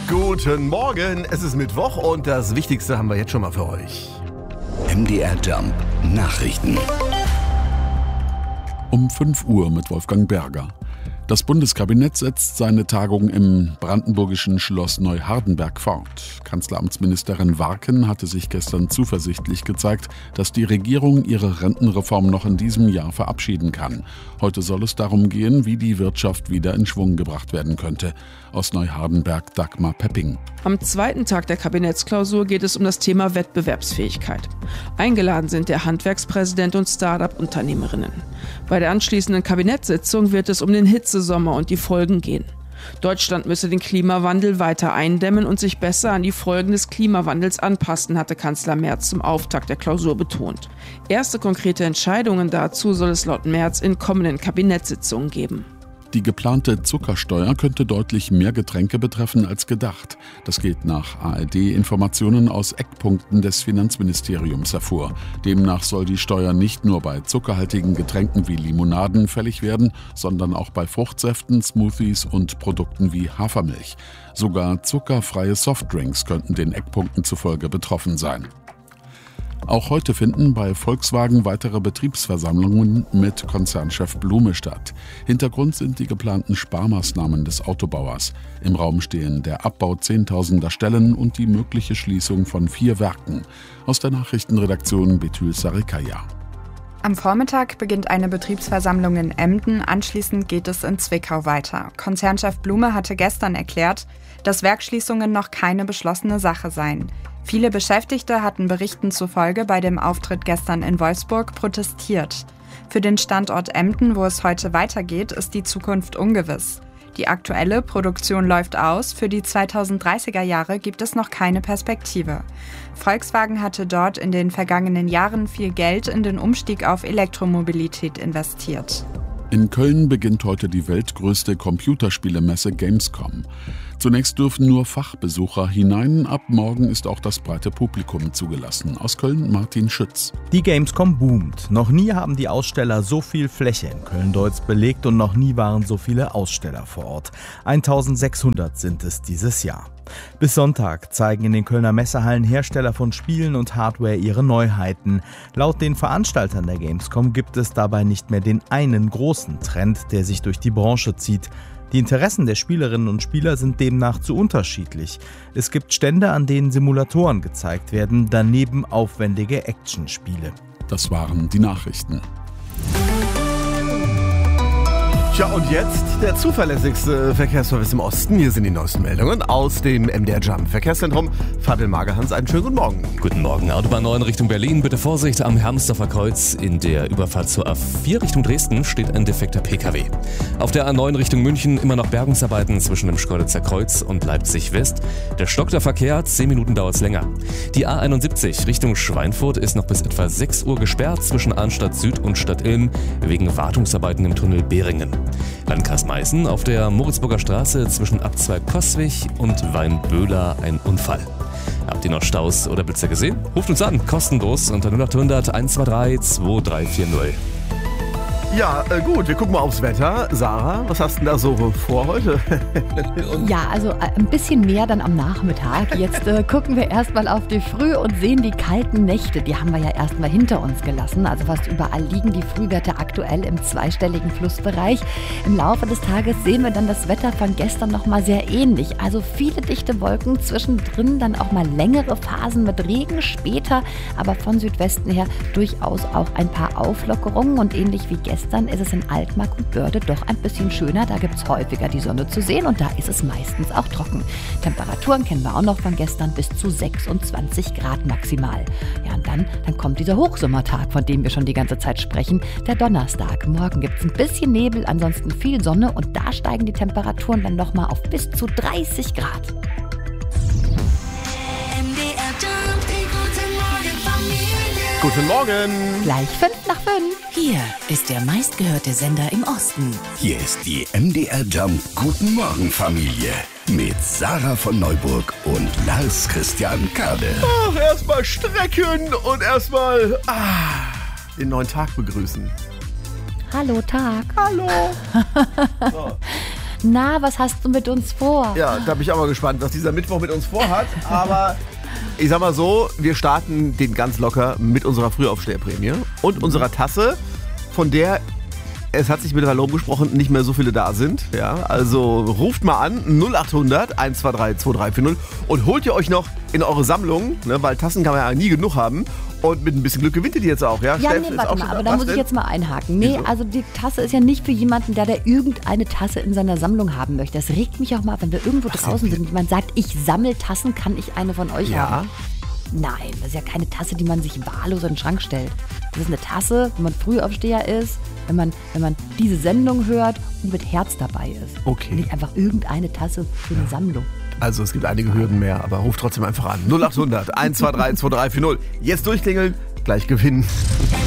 Guten Morgen, es ist Mittwoch und das Wichtigste haben wir jetzt schon mal für euch. MDR Jump Nachrichten. Um 5 Uhr mit Wolfgang Berger. Das Bundeskabinett setzt seine Tagung im brandenburgischen Schloss Neuhardenberg fort. Kanzleramtsministerin Warken hatte sich gestern zuversichtlich gezeigt, dass die Regierung ihre Rentenreform noch in diesem Jahr verabschieden kann. Heute soll es darum gehen, wie die Wirtschaft wieder in Schwung gebracht werden könnte. Aus Neuhardenberg Dagmar Pepping. Am zweiten Tag der Kabinettsklausur geht es um das Thema Wettbewerbsfähigkeit. Eingeladen sind der Handwerkspräsident und Start-up-Unternehmerinnen. Bei der anschließenden Kabinettssitzung wird es um den Hitzesommer und die Folgen gehen. Deutschland müsse den Klimawandel weiter eindämmen und sich besser an die Folgen des Klimawandels anpassen, hatte Kanzler Merz zum Auftakt der Klausur betont. Erste konkrete Entscheidungen dazu soll es laut Merz in kommenden Kabinettssitzungen geben. Die geplante Zuckersteuer könnte deutlich mehr Getränke betreffen als gedacht. Das geht nach ARD-Informationen aus Eckpunkten des Finanzministeriums hervor. Demnach soll die Steuer nicht nur bei zuckerhaltigen Getränken wie Limonaden fällig werden, sondern auch bei Fruchtsäften, Smoothies und Produkten wie Hafermilch. Sogar zuckerfreie Softdrinks könnten den Eckpunkten zufolge betroffen sein. Auch heute finden bei Volkswagen weitere Betriebsversammlungen mit Konzernchef Blume statt. Hintergrund sind die geplanten Sparmaßnahmen des Autobauers. Im Raum stehen der Abbau Zehntausender Stellen und die mögliche Schließung von 4 Werken. Aus der Nachrichtenredaktion Betül Sarikaya. Am Vormittag beginnt eine Betriebsversammlung in Emden, anschließend geht es in Zwickau weiter. Konzernchef Blume hatte gestern erklärt, dass Werksschließungen noch keine beschlossene Sache seien. Viele Beschäftigte hatten Berichten zufolge bei dem Auftritt gestern in Wolfsburg protestiert. Für den Standort Emden, wo es heute weitergeht, ist die Zukunft ungewiss. Die aktuelle Produktion läuft aus, für die 2030er Jahre gibt es noch keine Perspektive. Volkswagen hatte dort in den vergangenen Jahren viel Geld in den Umstieg auf Elektromobilität investiert. In Köln beginnt heute die weltgrößte Computerspielemesse Gamescom. Zunächst dürfen nur Fachbesucher hinein, ab morgen ist auch das breite Publikum zugelassen. Aus Köln Martin Schütz. Die Gamescom boomt. Noch nie haben die Aussteller so viel Fläche in Köln-Deutz belegt und noch nie waren so viele Aussteller vor Ort. 1600 sind es dieses Jahr. Bis Sonntag zeigen in den Kölner Messehallen Hersteller von Spielen und Hardware ihre Neuheiten. Laut den Veranstaltern der Gamescom gibt es dabei nicht mehr den einen großen Trend, der sich durch die Branche zieht. Die Interessen der Spielerinnen und Spieler sind demnach zu unterschiedlich. Es gibt Stände, an denen Simulatoren gezeigt werden, daneben aufwendige Actionspiele. Das waren die Nachrichten. Tja, und jetzt der zuverlässigste Verkehrsservice im Osten. Hier sind die neuesten Meldungen aus dem MDR Jump Verkehrszentrum. Fadel Magerhans, einen schönen guten Morgen. Guten Morgen. Autobahn 9 Richtung Berlin. Bitte Vorsicht am Hermsdorfer Kreuz. In der Überfahrt zur A4 Richtung Dresden steht ein defekter PKW. Auf der A9 Richtung München immer noch Bergungsarbeiten zwischen dem Schkeuditzer Kreuz und Leipzig West. Der stockt der Verkehr, 10 Minuten dauert es länger. Die A71 Richtung Schweinfurt ist noch bis etwa 6 Uhr gesperrt zwischen Arnstadt Süd und Stadt Ilm wegen Wartungsarbeiten im Tunnel Behringen. Landkreis Meißen auf der Moritzburger Straße zwischen Abzweig Coswig und Weinböhler ein Unfall. Habt ihr noch Staus oder Blitzer gesehen? Ruft uns an, kostenlos unter 0800 123 2340. Ja, gut, wir gucken mal aufs Wetter. Sarah, was hast du denn da so vor heute? Ja, also ein bisschen mehr dann am Nachmittag. Jetzt gucken wir erstmal auf die Früh und sehen die kalten Nächte. Die haben wir ja erstmal hinter uns gelassen. Also fast überall liegen die Frühwerte aktuell im zweistelligen Plusbereich. Im Laufe des Tages sehen wir dann das Wetter von gestern nochmal sehr ähnlich. Also viele dichte Wolken, zwischendrin dann auch mal längere Phasen mit Regen später. Aber von Südwesten her durchaus auch ein paar Auflockerungen. Und ähnlich wie gestern ist es in Altmark und Börde doch ein bisschen schöner. Da gibt es häufiger die Sonne zu sehen und da ist es meistens auch trocken. Temperaturen kennen wir auch noch von gestern, bis zu 26 Grad maximal. Ja, und dann kommt dieser Hochsommertag, von dem wir schon die ganze Zeit sprechen, der Donnerstag. Morgen gibt es ein bisschen Nebel, ansonsten viel Sonne und da steigen die Temperaturen dann nochmal auf bis zu 30 Grad. Guten Morgen. Gleich 5 nach 5. Hier ist der meistgehörte Sender im Osten. Hier ist die MDR Jump Guten Morgen Familie mit Sarah von Neuburg und Lars Christian Kade. Ach, erstmal strecken und erstmal den neuen Tag begrüßen. Hallo Tag. Hallo. So. Na, was hast du mit uns vor? Ja, da bin ich auch mal gespannt, was dieser Mittwoch mit uns vorhat. Aber ich sag mal so, wir starten den ganz locker mit unserer Frühaufsteherprämie und unserer Tasse, von der, es hat sich mittlerweile rumgesprochen, nicht mehr so viele da sind. Ja, also ruft mal an, 0800 123 2340 und holt ihr euch noch in eure Sammlung, ne, weil Tassen kann man ja nie genug haben. Und mit ein bisschen Glück gewinnt ihr die jetzt auch, ja? Ja, Steff, nee, warte mal, aber da muss ich jetzt mal einhaken. Nee, also die Tasse ist ja nicht für jemanden, der irgendeine Tasse in seiner Sammlung haben möchte. Das regt mich auch mal ab, wenn wir irgendwo draußen sind und jemand sagt, ich sammle Tassen, kann ich eine von euch haben? Nein, das ist ja keine Tasse, die man sich wahllos in den Schrank stellt. Das ist eine Tasse, wenn man Frühaufsteher ist, wenn man diese Sendung hört und mit Herz dabei ist. Okay. Nicht einfach irgendeine Tasse für eine Sammlung. Also es gibt einige Hürden mehr, aber ruft trotzdem einfach an. 0800 123 2340. Jetzt durchklingeln, gleich gewinnen.